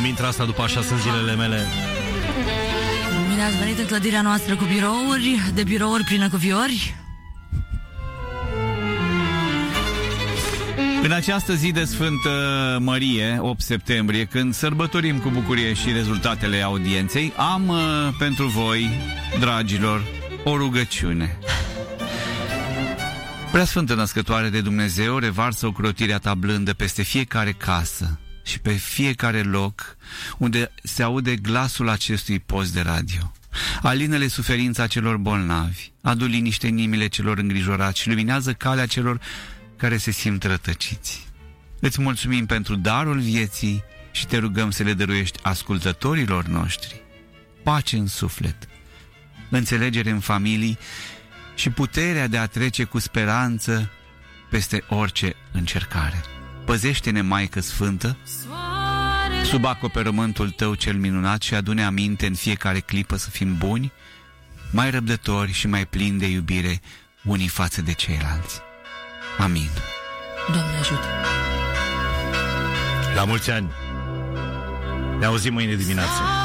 cum intră asta după așa sunt zilele mele. Bine ați venit în clădirea noastră cu birouri, de birouri plină cu fiori. În această zi de Sfântă Mărie, 8 septembrie, când sărbătorim cu bucurie și rezultatele audienței, am pentru voi, dragilor, o rugăciune. Preasfântă Născătoare de Dumnezeu, revarsă ocrotirea ta blândă peste fiecare casă și pe fiecare loc unde se aude glasul acestui post de radio. Alină-le suferința celor bolnavi, adu liniște în inimile celor îngrijorați și luminează calea celor care se simt rătăciți. Îți mulțumim pentru darul vieții și te rugăm să le dăruiești ascultătorilor noștri pace în suflet, înțelegere în familii și puterea de a trece cu speranță peste orice încercare. Păzește-ne, Maică Sfântă, sub acoperământul tău cel minunat și adu-ne aminte în fiecare clipă să fim buni, mai răbdători și mai plini de iubire unii față de ceilalți. Amin. Doamne ajută! La mulți ani! Ne auzim mâine dimineață!